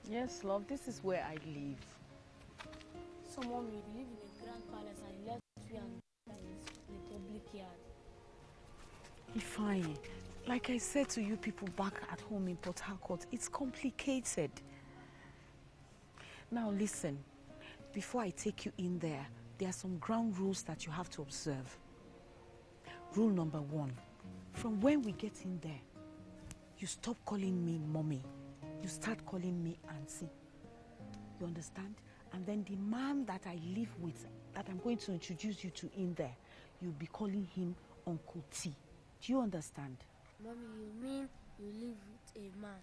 Yes, love, this is where I live. So, Mommy, you live in a grand palace and you left you and in a public yard. Ifeanyi, like I said to you people back at home in Port Harcourt, it's complicated. Now listen, before I take you in there are some ground rules that you have to observe. Rule number 1, from when we get in there, you stop calling me mommy. You start calling me auntie. You understand? And then the man that I live with, that I'm going to introduce you to in there, you'll be calling him Uncle T. Do you understand? Mommy, you mean you live with a man?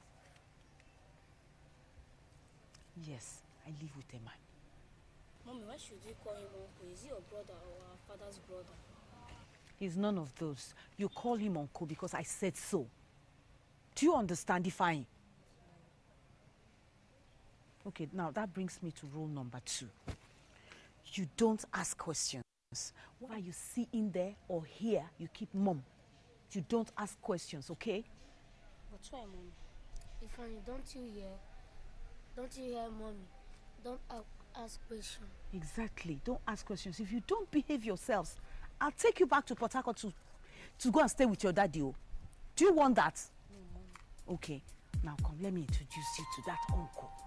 Yes, I live with a man. Mommy, why should you call him uncle? Is he your brother or our father's brother? He's none of those. You call him uncle because I said so. Do you understand, Ifeanyi? Okay, now that brings me to rule number 2. You don't ask questions. Why you see in there or here, you keep mum. You don't ask questions, okay? But why, Mommy? Ifeanyi, don't you hear Mommy? Don't ask questions. Exactly, don't ask questions. If you don't behave yourselves, I'll take you back to Port Harcourt to go and stay with your daddy. Oh. Do you want that? No, Mommy. Okay, now come, let me introduce you to that uncle.